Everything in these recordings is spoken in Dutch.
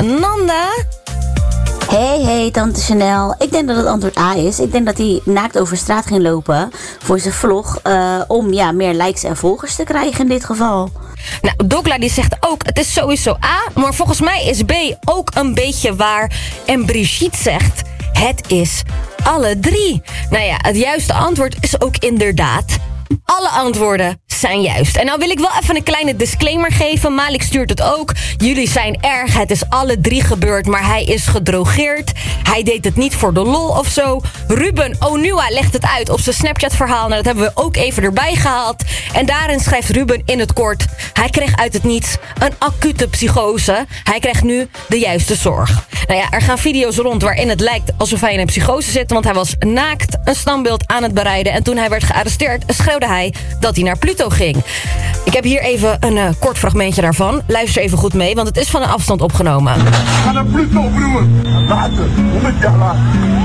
Nanda? Hey, tante Chanel. Ik denk dat het antwoord A is. Ik denk dat hij naakt over straat ging lopen voor zijn vlog. Om meer likes en volgers te krijgen in dit geval. Nou, Dokla die zegt ook, het is sowieso A. Maar volgens mij is B ook een beetje waar. En Brigitte zegt, het is alle drie. Nou ja, het juiste antwoord is ook inderdaad... alle antwoorden zijn juist. En nou wil ik wel even een kleine disclaimer geven. Malik stuurt het ook. Jullie zijn erg. Het is alle drie gebeurd, maar hij is gedrogeerd. Hij deed het niet voor de lol of zo. Ruben Onua legt het uit op zijn Snapchat-verhaal. Nou, dat hebben we ook even erbij gehaald. En daarin schrijft Ruben in het kort... hij kreeg uit het niets een acute psychose. Hij krijgt nu de juiste zorg. Nou ja, er gaan video's rond waarin het lijkt alsof hij in een psychose zit... want hij was naakt een standbeeld aan het bereiden... en toen hij werd gearresteerd schreeuwde hij dat hij naar Pluto ging. Ik heb hier even een kort fragmentje daarvan. Luister even goed mee, want het is van een afstand opgenomen. Ga naar Pluto, broer. Later, 100 jaar later.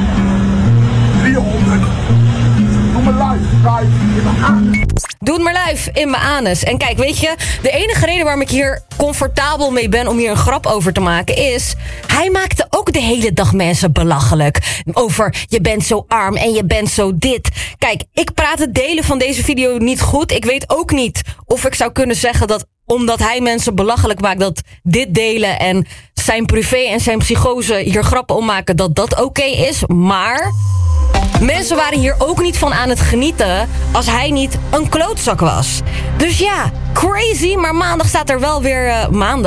300. Doe me live in mijn anus. Doe het maar live in mijn anus. En kijk, weet je, de enige reden waarom ik hier comfortabel mee ben om hier een grap over te maken is... hij maakte ook de hele dag mensen belachelijk. Over, je bent zo arm en je bent zo dit. Kijk, ik praat het delen van deze video niet goed. Ik weet ook niet of ik zou kunnen zeggen dat... omdat hij mensen belachelijk maakt, dat dit delen en zijn privé en zijn psychose hier grappen om maken, dat dat oké is. Maar mensen waren hier ook niet van aan het genieten als hij niet een klootzak was. Dus ja, crazy, maar maandag staat er wel weer...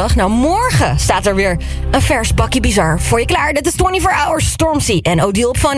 morgen staat er weer een vers bakje bizar voor je klaar. Dit is 24 Hours Stormzy en Odile op Fun.